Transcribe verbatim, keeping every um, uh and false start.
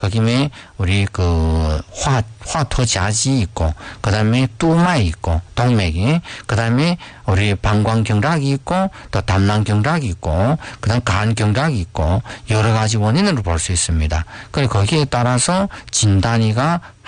거기에 우리 그 화, 화토자지 있고, 그 다음에 뚜마 있고, 동맥이, 그 다음에 우리 방광경락이 있고, 또 담낭경락이 있고, 그 다음 간경락이 있고, 여러 가지 원인으로 볼 수 있습니다. 그리고 거기에 따라서 진단이가